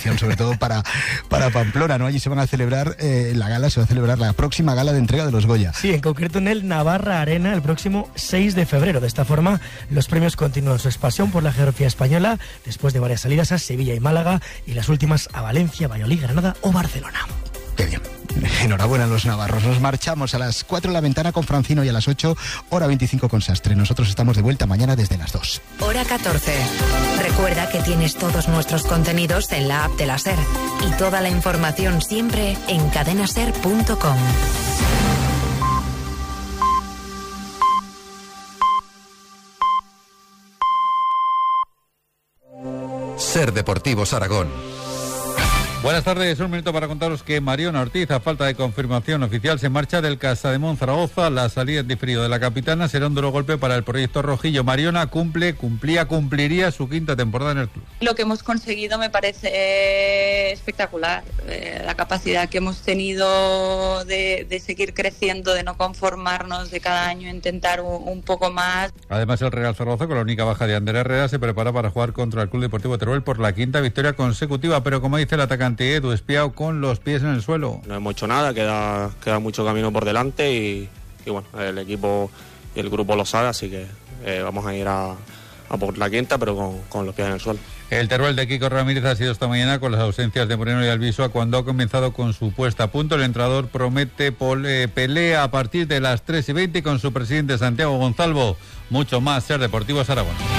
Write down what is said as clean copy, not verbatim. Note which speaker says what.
Speaker 1: ilusión, sobre todo para Pamplona, ¿no? Allí se van a celebrar la próxima gala de entrega de los Goya.
Speaker 2: Sí, en concreto en el Navarra Arena el próximo 6 de febrero. De esta forma, los premios continúan su expansión por la geografía española, después de varias salidas a Sevilla y Málaga, y las últimas a Valencia, Valladolid, Granada o Barcelona.
Speaker 1: Qué bien. Enhorabuena a los navarros. Nos marchamos a las 4 en La Ventana con Francino y a las 8, hora 25 con Sastre. Nosotros estamos de vuelta mañana desde las 2.
Speaker 3: Hora 14. Recuerda que tienes todos nuestros contenidos en la app de la SER y toda la información siempre en cadenaser.com.
Speaker 4: SER Deportivos Aragón.
Speaker 5: Buenas tardes, un minuto para contaros que Mariona Ortiz, a falta de confirmación oficial, se marcha del Casademón Zaragoza. La salida en diferido de la capitana será un duro golpe para el proyecto rojillo. Mariona cumpliría su quinta temporada en el club.
Speaker 6: Lo que hemos conseguido me parece espectacular. La capacidad que hemos tenido de seguir creciendo, de no conformarnos, de cada año intentar un poco más.
Speaker 5: Además, el Real Zaragoza, con la única baja de Ander Herrera, se prepara para jugar contra el Club Deportivo Teruel por la quinta victoria consecutiva, pero como dice el atacante Edu Espiao, con los pies en el suelo.
Speaker 7: No hemos hecho nada, queda mucho camino por delante y bueno, el equipo y el grupo lo sabe, así que vamos a ir a por la quinta, pero con los pies en el suelo.
Speaker 5: El Teruel de Kiko Ramírez ha sido esta mañana con las ausencias de Moreno y Albisoa cuando ha comenzado con su puesta a punto. El entrenador promete pelea a partir de las 3:20 con su presidente Santiago Gonzalvo. Mucho más SER Deportivos Aragón.